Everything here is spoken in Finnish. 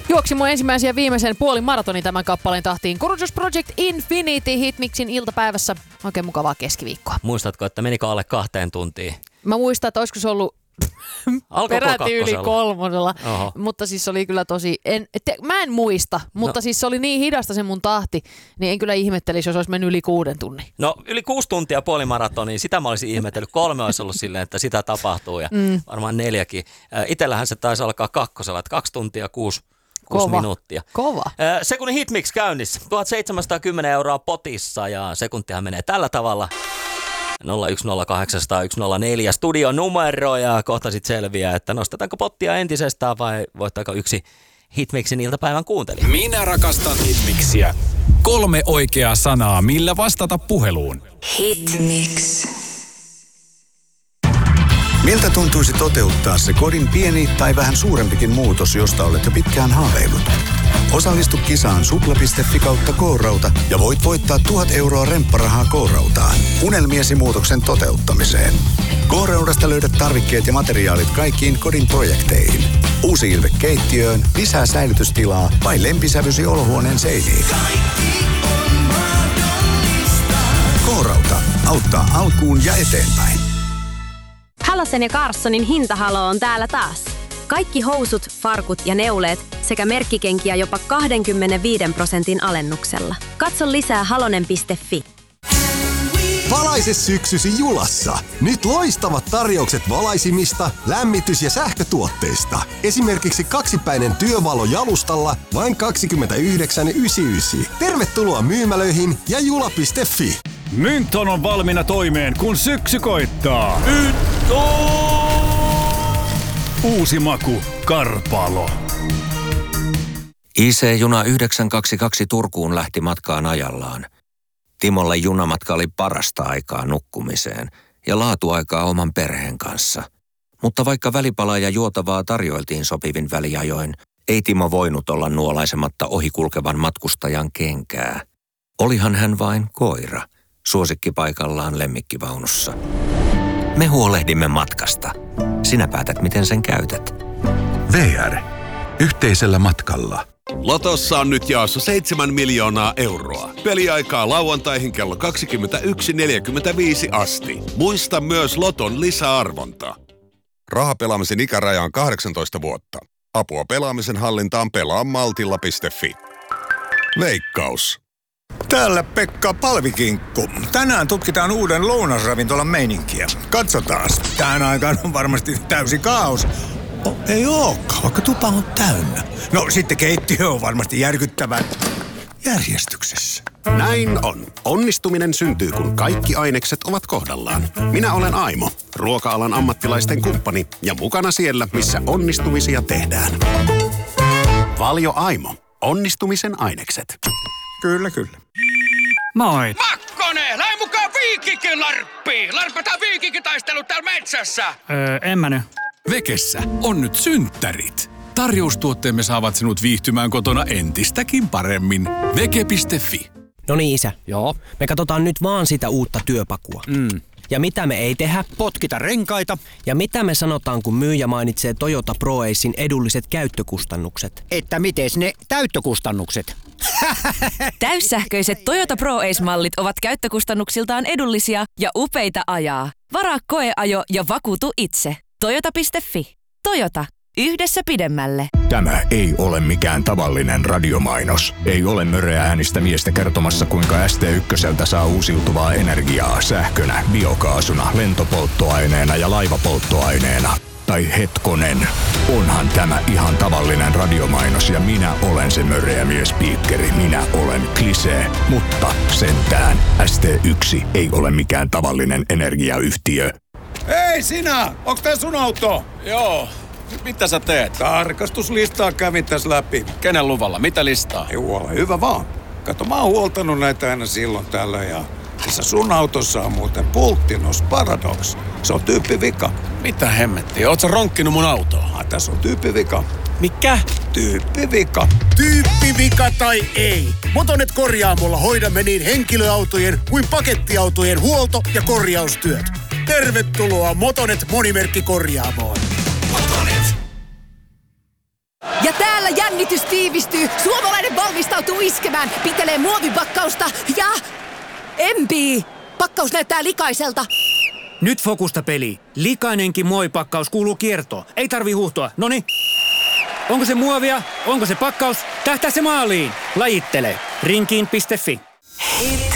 Juoksi mun ensimmäisen ja viimeisen puolimaratonin tämän kappaleen tahtiin. Courageous Project Infinity Hitmixin iltapäivässä. Oikein mukavaa keskiviikkoa. Muistatko, että menikö alle 2 tuntiin? Mä muistan, että olisiko se ollut peräti yli 3. Mutta siis se oli kyllä tosi, mä en muista, mutta siis se oli niin hidasta se mun tahti, niin en kyllä ihmettelisi, jos olisi mennyt yli 6 tunnin. No yli 6 tuntia puolimaratoniin, sitä mä olisin ihmetellyt. 3 olisi ollut silleen, että sitä tapahtuu ja varmaan 4kin. Itellähän se taisi alkaa 2, että 2 tuntia 6 minuuttia. Kova. Sekunnin Hitmix käynnissä. 1710 € potissa ja sekuntihan menee tällä tavalla. 010800104 studion numero ja kohta sitten selviää, että nostetaanko pottia entisestään vai voittaako yksi Hitmixin iltapäivän kuuntelija. Minä rakastan Hitmixiä. 3 oikeaa sanaa, millä vastata puheluun. Hitmix. Miltä tuntuisi toteuttaa se kodin pieni tai vähän suurempikin muutos, josta olet jo pitkään haaveillut? Osallistu kisaan supla.fi/K-rauta ja voit voittaa 1000 € rempparahaa K-rautaan unelmiesi muutoksen toteuttamiseen. K-raudasta löydät tarvikkeet ja materiaalit kaikkiin kodin projekteihin. Uusi ilme keittiöön, lisää säilytystilaa vai lempisävysi olohuoneen seiniin. K-rauta auttaa alkuun ja eteenpäin. Halosen ja Carssonin hintahalo on täällä taas. Kaikki housut, farkut ja neuleet sekä merkkikenkiä jopa 25% alennuksella. Katso lisää halonen.fi. Valaise syksysi Julassa. Nyt loistavat tarjoukset valaisimista, lämmitys- ja sähkötuotteista. Esimerkiksi 2-päinen työvalo jalustalla vain 29,99. Tervetuloa myymälöihin ja jula.fi. Mynton on valmiina toimeen, kun syksy koittaa. Uusi maku, Karpalo. IC-juna 922 Turkuun lähti matkaan ajallaan. Timolle junamatka oli parasta aikaa nukkumiseen ja laatuaikaa oman perheen kanssa. Mutta vaikka välipalaa ja juotavaa tarjoiltiin sopivin väliajoin, ei Timo voinut olla nuolaisematta ohikulkevan matkustajan kenkää. Olihan hän vain koira, suosikki paikallaan lemmikkivaunussa. Me huolehdimme matkasta. Sinä päätät, miten sen käytät. VR. Yhteisellä matkalla. Lotossa on nyt jaossa 7 miljoonaa euroa. Peliaikaa lauantaihin kello 21.45 asti. Muista myös Loton lisäarvonta. Rahapelaamisen ikäraja on 18 vuotta. Apua pelaamisen hallintaan pelaamaltilla.fi. Veikkaus. Täällä Pekka Palvikinkku. Tänään tutkitaan uuden lounasravintolan meininkiä. Katsotaan. Tähän aikaan on varmasti täysi kaos. Ei ookaan, vaikka tupa on täynnä. No sitten keittiö on varmasti järkyttävän järjestyksessä. Näin on. Onnistuminen syntyy, kun kaikki ainekset ovat kohdallaan. Minä olen Aimo, ruoka-alan ammattilaisten kumppani ja mukana siellä, missä onnistumisia tehdään. Valio Aimo. Onnistumisen ainekset. Kyllä, kyllä. Moi. Makkonen, lähde mukaan Viikikin larppiin. Larpataan viikinkitaistelu täällä metsässä. En mä nyt. Vekessä on nyt synttärit. Tarjoustuotteemme saavat sinut viihtymään kotona entistäkin paremmin. Veke.fi. No niin, isä. Joo. Me katsotaan nyt vaan sitä uutta työpakua. Ja mitä me ei tehdä? Potkita renkaita. Ja mitä me sanotaan, kun myyjä mainitsee Toyota ProAcen edulliset käyttökustannukset? Että mites ne täyttökustannukset? Täyssähköiset Toyota ProAce-mallit ovat käyttökustannuksiltaan edullisia ja upeita ajaa. Varaa koeajo ja vakuutu itse. Toyota.fi. Toyota. Yhdessä pidemmälle. Tämä ei ole mikään tavallinen radiomainos. Ei ole möreä äänistä miestä kertomassa, kuinka ST1 saa uusiutuvaa energiaa sähkönä, biokaasuna, lentopolttoaineena ja laivapolttoaineena. Tai hetkonen, onhan tämä ihan tavallinen radiomainos ja minä olen se möreä miespiikkeri. Minä olen Klisee, mutta sentään ST1 ei ole mikään tavallinen energiayhtiö. Hei sinä! Onks tää sun auto? Joo. Mitä sä teet? Tarkastuslistaa kävin tässä läpi. Kenen luvalla? Mitä listaa? Ei ole hyvä vaan. Kato, mä oon huoltanut näitä aina silloin tällä ja tässä sun autossa on muuten Pulttinos Paradox. Se on tyyppivika. Mitä hemmettiä? Oot sä ronkkinut mun autoa? Tässä on tyyppivika. Mikä? Tyyppivika. Tyyppivika tai ei. Motonet Korjaamolla hoidamme niin henkilöautojen kuin pakettiautojen huolto- ja korjaustyöt. Tervetuloa Motonet Monimerkkikorjaamoon. Ja tää Täällä jännitys tiivistyy. Suomalainen valmistautuu iskemään. Pitelee muovipakkausta ja... empii. Pakkaus näyttää likaiselta. Nyt fokusta peli. Likainenkin muovipakkaus kuuluu kiertoon. Ei tarvi huuhtoa. Noniin. Onko se muovia? Onko se pakkaus? Tähtää se maaliin. Lajittele. Rinkiin.fi. Hit